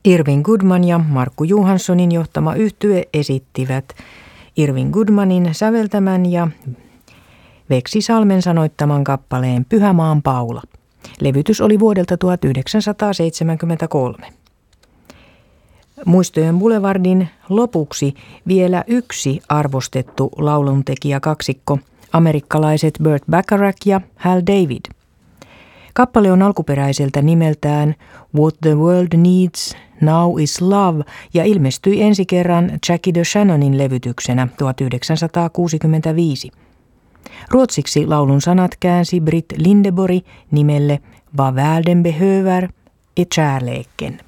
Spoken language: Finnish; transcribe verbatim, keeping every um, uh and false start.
Irving Goodman ja Markku Johanssonin johtama yhtye esittivät Irving Goodmanin säveltämän ja Veksi Salmen sanoittaman kappaleen Pyhämaan Paula. Levytys oli vuodelta tuhatyhdeksänsataaseitsemänkymmentäkolme. Muistojen Boulevardin lopuksi vielä yksi arvostettu lauluntekijäkaksikko, amerikkalaiset Burt Bacharach ja Hal David. Kappale on alkuperäiseltä nimeltään What the World Needs Now is Love ja ilmestyi ensi kerran Jackie DeShannonin levytyksenä tuhatyhdeksänsataakuusikymmentäviisi. Ruotsiksi laulun sanat käänsi Britt Lindeborg nimelle Vad världen behöver är kärleken.